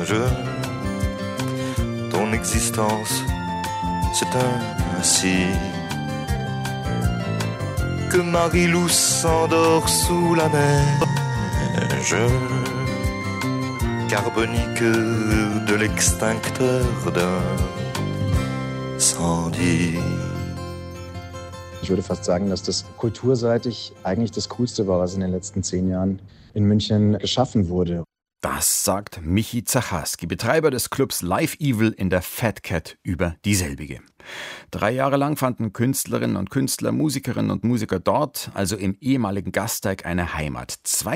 Je, ton existence, c'est ainsi que Marie-Lou s'endort sous la neige carbonique de l'extincteur d'incendie. Ich würde fast sagen, dass das kulturseitig eigentlich das Coolste war, was in den letzten 10 Jahren in München geschaffen wurde. Das sagt Michi Zacharski, Betreiber des Clubs Live Evil in der Fat Cat, über dieselbige. 3 Jahre lang fanden Künstlerinnen und Künstler, Musikerinnen und Musiker dort, also im ehemaligen Gasteig, eine Heimat.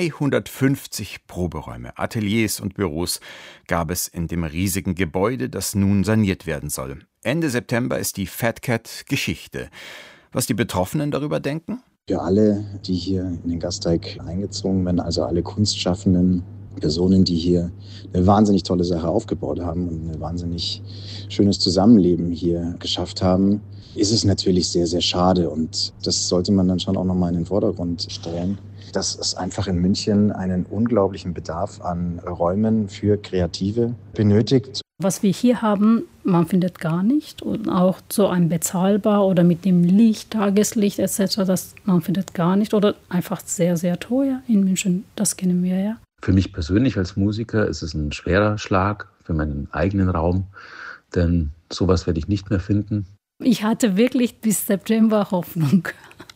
250 Proberäume, Ateliers und Büros gab es in dem riesigen Gebäude, das nun saniert werden soll. Ende September ist die Fat Cat Geschichte. Was die Betroffenen darüber denken? Für alle, die hier in den Gasteig eingezogen werden, also alle Kunstschaffenden, Personen, die hier eine wahnsinnig tolle Sache aufgebaut haben und ein wahnsinnig schönes Zusammenleben hier geschafft haben, ist es natürlich sehr, sehr schade. Und das sollte man dann schon auch nochmal in den Vordergrund stellen, dass es einfach in München einen unglaublichen Bedarf an Räumen für Kreative benötigt. Was wir hier haben, man findet gar nicht. Und auch so ein bezahlbar oder mit dem Licht, Tageslicht etc., das man findet gar nicht. Oder einfach sehr, sehr teuer in München, das kennen wir ja. Für mich persönlich als Musiker ist es ein schwerer Schlag für meinen eigenen Raum, denn sowas werde ich nicht mehr finden. Ich hatte wirklich bis September Hoffnung,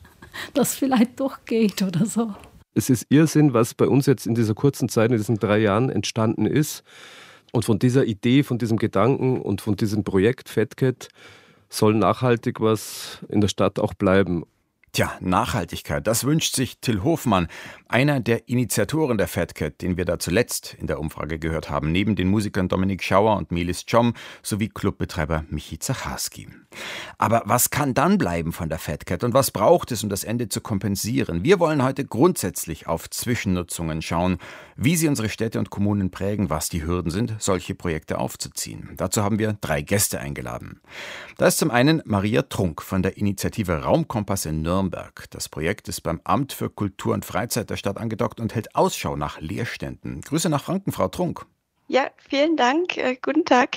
dass vielleicht doch geht oder so. Es ist Irrsinn, was bei uns jetzt in dieser kurzen Zeit, in diesen 3 Jahren entstanden ist. Und von dieser Idee, von diesem Gedanken und von diesem Projekt Fat Cat soll nachhaltig was in der Stadt auch bleiben. Tja, Nachhaltigkeit, das wünscht sich Till Hofmann, einer der Initiatoren der Fat Cat, den wir da zuletzt in der Umfrage gehört haben, neben den Musikern Dominik Schauer und Melis Chom sowie Clubbetreiber Michi Zacharski. Aber was kann dann bleiben von der Fat Cat und was braucht es, um das Ende zu kompensieren? Wir wollen heute grundsätzlich auf Zwischennutzungen schauen, wie sie unsere Städte und Kommunen prägen, was die Hürden sind, solche Projekte aufzuziehen. Dazu haben wir 3 Gäste eingeladen. Da ist zum einen Maria Trunk von der Initiative Raumkompass in Nürnberg. Das Projekt ist beim Amt für Kultur und Freizeit der Stadt angedockt und hält Ausschau nach Leerständen. Grüße nach Franken, Frau Trunk. Ja, vielen Dank. Guten Tag.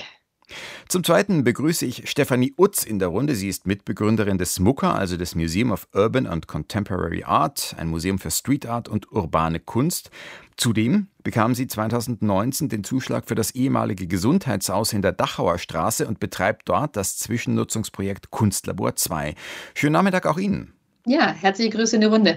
Zum Zweiten begrüße ich Stefanie Utz in der Runde. Sie ist Mitbegründerin des MUCA, also des Museum of Urban and Contemporary Art, ein Museum für Street Art und urbane Kunst. Zudem bekam sie 2019 den Zuschlag für das ehemalige Gesundheitshaus in der Dachauer Straße und betreibt dort das Zwischennutzungsprojekt Kunstlabor 2. Schönen Nachmittag auch Ihnen. Ja, herzliche Grüße in die Runde.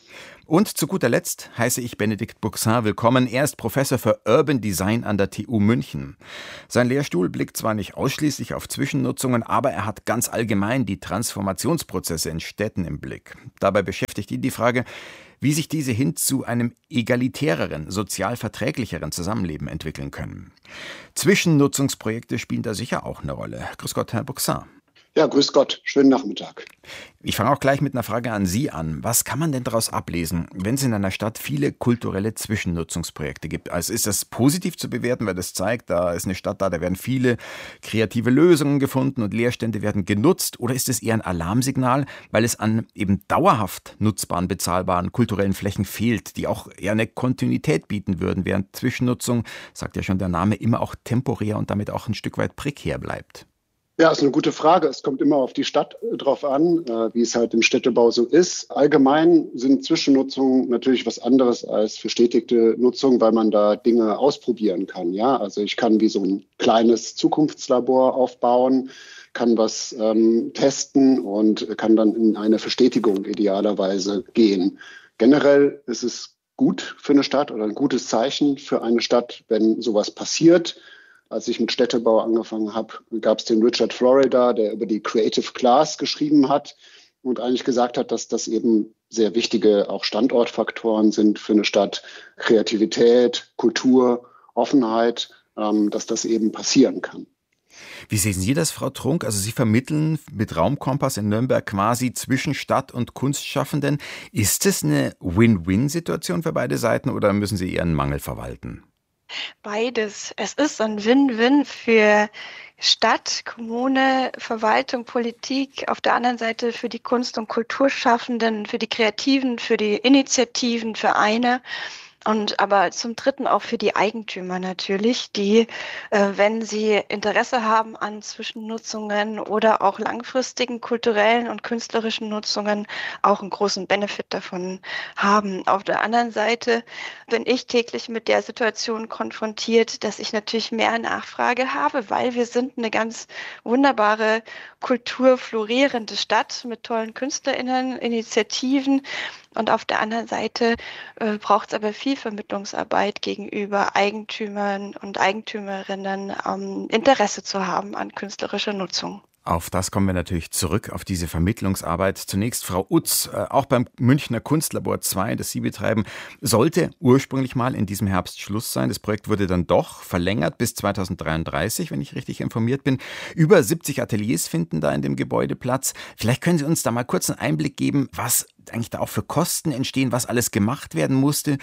Und zu guter Letzt heiße ich Benedikt Buxin willkommen. Er ist Professor für Urban Design an der TU München. Sein Lehrstuhl blickt zwar nicht ausschließlich auf Zwischennutzungen, aber er hat ganz allgemein die Transformationsprozesse in Städten im Blick. Dabei beschäftigt ihn die Frage, wie sich diese hin zu einem egalitäreren, sozial verträglicheren Zusammenleben entwickeln können. Zwischennutzungsprojekte spielen da sicher auch eine Rolle. Grüß Gott, Herr Buxin. Ja, grüß Gott. Schönen Nachmittag. Ich fange auch gleich mit einer Frage an Sie an. Was kann man denn daraus ablesen, wenn es in einer Stadt viele kulturelle Zwischennutzungsprojekte gibt? Also ist das positiv zu bewerten, weil das zeigt, da ist eine Stadt da werden viele kreative Lösungen gefunden und Leerstände werden genutzt? Oder ist es eher ein Alarmsignal, weil es an eben dauerhaft nutzbaren, bezahlbaren kulturellen Flächen fehlt, die auch eher eine Kontinuität bieten würden, während Zwischennutzung, sagt ja schon der Name, immer auch temporär und damit auch ein Stück weit prekär bleibt? Ja, ist eine gute Frage. Es kommt immer auf die Stadt drauf an, wie es halt im Städtebau so ist. Allgemein sind Zwischennutzungen natürlich was anderes als verstetigte Nutzung, weil man da Dinge ausprobieren kann. Ja, also ich kann wie so ein kleines Zukunftslabor aufbauen, kann was testen und kann dann in eine Verstetigung idealerweise gehen. Generell ist es gut für eine Stadt oder ein gutes Zeichen für eine Stadt, wenn sowas passiert. Als ich mit Städtebau angefangen habe, gab es den Richard Florida, der über die Creative Class geschrieben hat und eigentlich gesagt hat, dass das eben sehr wichtige auch Standortfaktoren sind für eine Stadt. Kreativität, Kultur, Offenheit, dass das eben passieren kann. Wie sehen Sie das, Frau Trunk? Also Sie vermitteln mit Raumkompass in Nürnberg quasi zwischen Stadt und Kunstschaffenden. Ist es eine Win-Win-Situation für beide Seiten oder müssen Sie eher einen Mangel verwalten? Beides. Es ist ein Win-Win für Stadt, Kommune, Verwaltung, Politik, auf der anderen Seite für die Kunst- und Kulturschaffenden, für die Kreativen, für die Initiativen, Vereine. Und aber zum Dritten auch für die Eigentümer natürlich, die, wenn sie Interesse haben an Zwischennutzungen oder auch langfristigen kulturellen und künstlerischen Nutzungen, auch einen großen Benefit davon haben. Auf der anderen Seite bin ich täglich mit der Situation konfrontiert, dass ich natürlich mehr Nachfrage habe, weil wir sind eine ganz wunderbare kulturflorierende Stadt mit tollen KünstlerInnen, Initiativen. Und auf der anderen Seite braucht es aber viel Vermittlungsarbeit gegenüber Eigentümern und Eigentümerinnen, Interesse zu haben an künstlerischer Nutzung. Auf das kommen wir natürlich zurück, auf diese Vermittlungsarbeit. Zunächst Frau Utz, auch beim Münchner Kunstlabor 2, das Sie betreiben, sollte ursprünglich mal in diesem Herbst Schluss sein. Das Projekt wurde dann doch verlängert bis 2033, wenn ich richtig informiert bin. Über 70 Ateliers finden da in dem Gebäude Platz. Vielleicht können Sie uns da mal kurz einen Einblick geben, was eigentlich da auch für Kosten entstehen, was alles gemacht werden musste,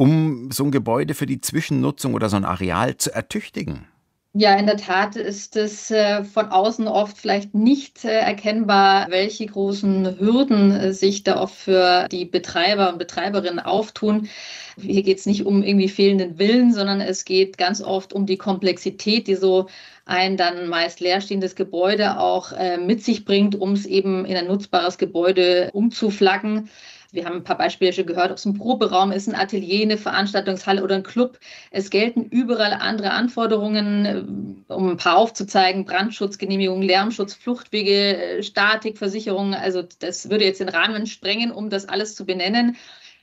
um so ein Gebäude für die Zwischennutzung oder so ein Areal zu ertüchtigen. Ja, in der Tat ist es von außen oft vielleicht nicht erkennbar, welche großen Hürden sich da oft für die Betreiber und Betreiberinnen auftun. Hier geht es nicht um irgendwie fehlenden Willen, sondern es geht ganz oft um die Komplexität, die so ein dann meist leerstehendes Gebäude auch mit sich bringt, um es eben in ein nutzbares Gebäude umzuflaggen. Wir haben ein paar Beispiele schon gehört, ob es ein Proberaum ist, ein Atelier, eine Veranstaltungshalle oder ein Club. Es gelten überall andere Anforderungen, um ein paar aufzuzeigen: Brandschutzgenehmigung, Lärmschutz, Fluchtwege, Statik, Versicherungen. Also das würde jetzt den Rahmen sprengen, um das alles zu benennen.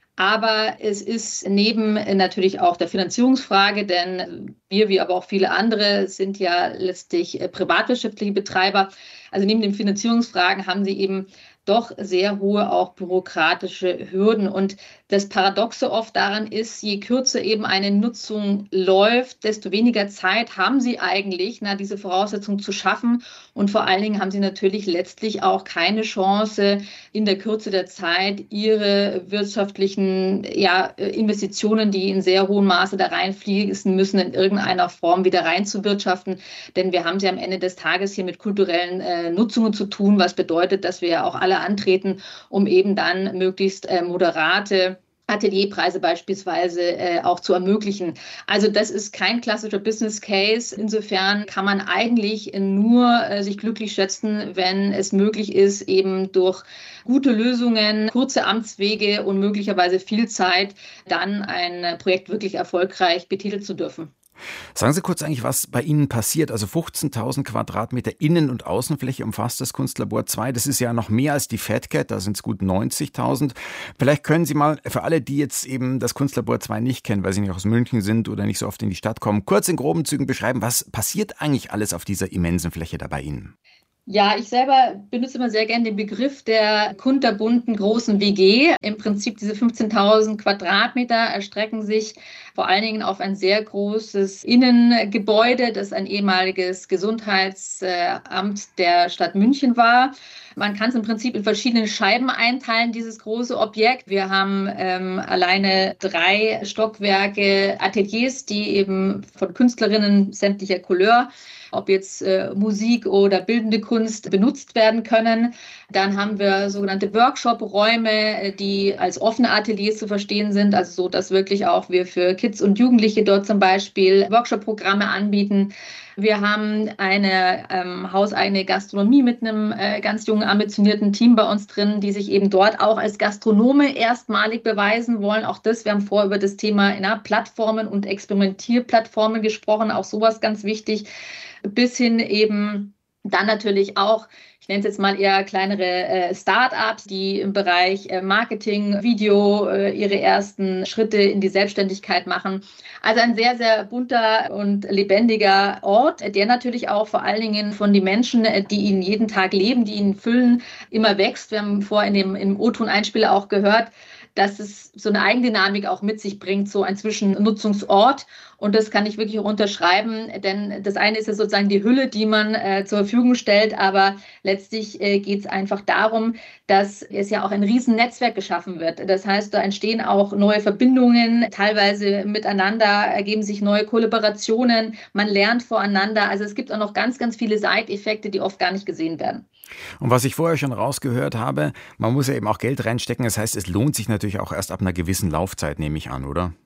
Aber es ist neben natürlich auch der Finanzierungsfrage, denn wir, wie aber auch viele andere, sind ja letztlich privatwirtschaftliche Betreiber. Also neben den Finanzierungsfragen haben sie eben doch sehr hohe auch bürokratische Hürden. Und das Paradoxe oft daran ist, je kürzer eben eine Nutzung läuft, desto weniger Zeit haben sie eigentlich, diese Voraussetzungen zu schaffen. Und vor allen Dingen haben sie natürlich letztlich auch keine Chance, in der Kürze der Zeit ihre wirtschaftlichen Investitionen, die in sehr hohem Maße da reinfließen müssen, in irgendeiner Form wieder reinzuwirtschaften. Denn wir haben sie am Ende des Tages hier mit kulturellen Nutzungen zu tun, was bedeutet, dass wir ja auch alle antreten, um eben dann möglichst moderate Atelierpreise beispielsweise auch zu ermöglichen. Also das ist kein klassischer Business Case. Insofern kann man eigentlich nur sich glücklich schätzen, wenn es möglich ist, eben durch gute Lösungen, kurze Amtswege und möglicherweise viel Zeit dann ein Projekt wirklich erfolgreich betiteln zu dürfen. Sagen Sie kurz eigentlich, was bei Ihnen passiert. Also 15.000 Quadratmeter Innen- und Außenfläche umfasst das Kunstlabor 2. Das ist ja noch mehr als die FatCat, da sind es gut 90.000. Vielleicht können Sie mal für alle, die jetzt eben das Kunstlabor 2 nicht kennen, weil sie nicht aus München sind oder nicht so oft in die Stadt kommen, kurz in groben Zügen beschreiben, was passiert eigentlich alles auf dieser immensen Fläche da bei Ihnen? Ja, ich selber benutze immer sehr gerne den Begriff der kunterbunten großen WG. Im Prinzip diese 15.000 Quadratmeter erstrecken sich vor allen Dingen auf ein sehr großes Innengebäude, das ein ehemaliges Gesundheitsamt der Stadt München war. Man kann es im Prinzip in verschiedene Scheiben einteilen, dieses große Objekt. Wir haben alleine 3 Stockwerke Ateliers, die eben von Künstlerinnen sämtlicher Couleur, ob jetzt Musik oder bildende Kunst, benutzt werden können. Dann haben wir sogenannte Workshop-Räume, die als offene Ateliers zu verstehen sind, also so, dass wirklich auch wir für Kids und Jugendliche dort zum Beispiel Workshop-Programme anbieten. Wir haben eine hauseigene Gastronomie mit einem ganz jungen, ambitionierten Team bei uns drin, die sich eben dort auch als Gastronome erstmalig beweisen wollen. Auch das, wir haben vorher über das Thema Plattformen und Experimentierplattformen gesprochen, auch sowas ganz wichtig, bis hin eben dann natürlich auch, ich nenne es jetzt mal eher kleinere Start-ups, die im Bereich Marketing, Video ihre ersten Schritte in die Selbstständigkeit machen. Also ein sehr, sehr bunter und lebendiger Ort, der natürlich auch vor allen Dingen von den Menschen, die ihn jeden Tag leben, die ihn füllen, immer wächst. Wir haben vorhin im O-Ton-Einspieler auch gehört, dass es so eine Eigendynamik auch mit sich bringt, so ein Zwischennutzungsort. Und das kann ich wirklich auch unterschreiben, denn das eine ist ja sozusagen die Hülle, die man zur Verfügung stellt, aber letztlich geht es einfach darum, dass es ja auch ein Riesennetzwerk geschaffen wird. Das heißt, da entstehen auch neue Verbindungen, teilweise miteinander ergeben sich neue Kollaborationen, man lernt voreinander. Also es gibt auch noch ganz, ganz viele Side-Effekte, die oft gar nicht gesehen werden. Und was ich vorher schon rausgehört habe, man muss ja eben auch Geld reinstecken. Das heißt, es lohnt sich natürlich auch erst ab einer gewissen Laufzeit, nehme ich an, oder?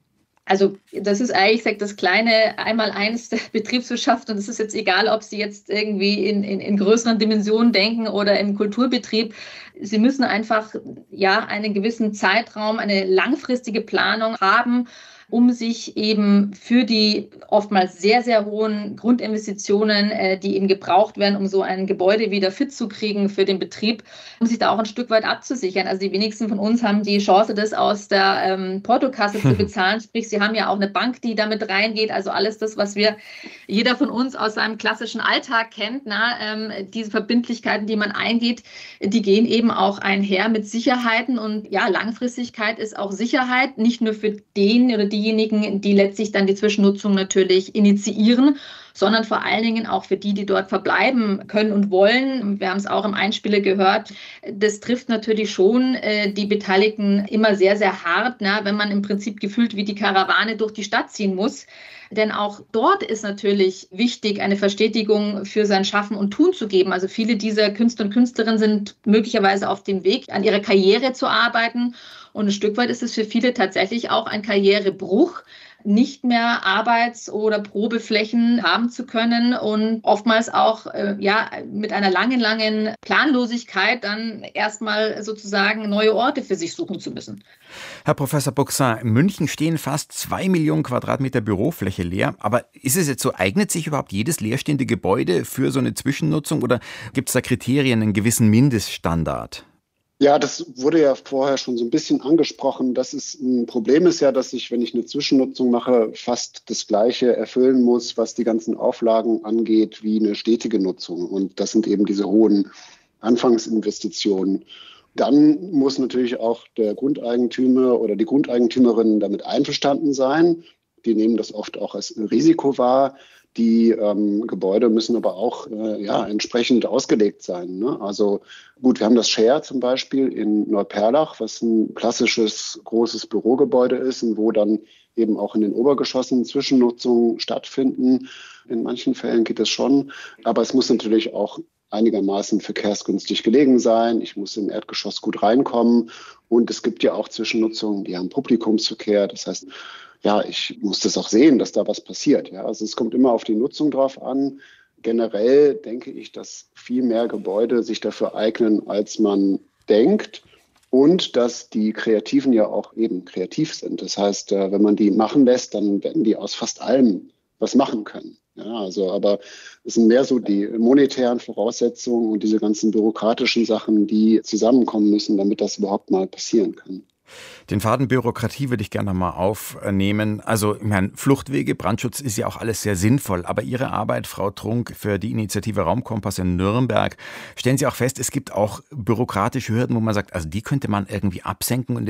Also das ist eigentlich das kleine Einmaleins der Betriebswirtschaft und es ist jetzt egal, ob Sie jetzt irgendwie in größeren Dimensionen denken oder im Kulturbetrieb. Sie müssen einfach einen gewissen Zeitraum, eine langfristige Planung haben, um sich eben für die oftmals sehr, sehr hohen Grundinvestitionen, die eben gebraucht werden, um so ein Gebäude wieder fit zu kriegen für den Betrieb, um sich da auch ein Stück weit abzusichern. Also die wenigsten von uns haben die Chance, das aus der Portokasse zu bezahlen. Sprich, sie haben ja auch eine Bank, die damit reingeht. Also alles das, was jeder von uns aus seinem klassischen Alltag kennt, diese Verbindlichkeiten, die man eingeht, die gehen eben auch einher mit Sicherheiten. Und ja, Langfristigkeit ist auch Sicherheit, nicht nur für den oder diejenigen, die letztlich dann die Zwischennutzung natürlich initiieren, sondern vor allen Dingen auch für die dort verbleiben können und wollen. Wir haben es auch im Einspieler gehört. Das trifft natürlich schon die Beteiligten immer sehr, sehr hart, wenn man im Prinzip gefühlt wie die Karawane durch die Stadt ziehen muss. Denn auch dort ist natürlich wichtig, eine Verstetigung für sein Schaffen und Tun zu geben. Also viele dieser Künstler und Künstlerinnen sind möglicherweise auf dem Weg, an ihrer Karriere zu arbeiten. Und ein Stück weit ist es für viele tatsächlich auch ein Karrierebruch, nicht mehr Arbeits- oder Probeflächen haben zu können und oftmals auch mit einer langen Planlosigkeit dann erstmal sozusagen neue Orte für sich suchen zu müssen. Herr Professor Boxsin, in München stehen fast 2 Millionen Quadratmeter Bürofläche leer. Aber ist es jetzt so, eignet sich überhaupt jedes leerstehende Gebäude für so eine Zwischennutzung oder gibt es da Kriterien, einen gewissen Mindeststandard? Ja, das wurde ja vorher schon so ein bisschen angesprochen. Das ist ein Problem ist ja, dass ich, wenn ich eine Zwischennutzung mache, fast das Gleiche erfüllen muss, was die ganzen Auflagen angeht, wie eine stetige Nutzung. Und das sind eben diese hohen Anfangsinvestitionen. Dann muss natürlich auch der Grundeigentümer oder die Grundeigentümerin damit einverstanden sein. Die nehmen das oft auch als Risiko wahr. Die Gebäude müssen aber auch entsprechend ausgelegt sein. Ne? Also gut, wir haben das Share zum Beispiel in Neuperlach, was ein klassisches großes Bürogebäude ist und wo dann eben auch in den Obergeschossen Zwischennutzungen stattfinden. In manchen Fällen geht es schon, aber es muss natürlich auch einigermaßen verkehrsgünstig gelegen sein. Ich muss im Erdgeschoss gut reinkommen und es gibt ja auch Zwischennutzungen, die haben Publikumsverkehr. Das heißt, ich muss das auch sehen, dass da was passiert. Ja, also es kommt immer auf die Nutzung drauf an. Generell denke ich, dass viel mehr Gebäude sich dafür eignen, als man denkt. Und dass die Kreativen ja auch eben kreativ sind. Das heißt, wenn man die machen lässt, dann werden die aus fast allem was machen können. Ja, aber es sind mehr so die monetären Voraussetzungen und diese ganzen bürokratischen Sachen, die zusammenkommen müssen, damit das überhaupt mal passieren kann. Den Faden Bürokratie würde ich gerne noch mal aufnehmen. Also, ich meine, Fluchtwege, Brandschutz ist ja auch alles sehr sinnvoll. Aber Ihre Arbeit, Frau Trunk, für die Initiative Raumkompass in Nürnberg, stellen Sie auch fest, es gibt auch bürokratische Hürden, wo man sagt, also die könnte man irgendwie absenken und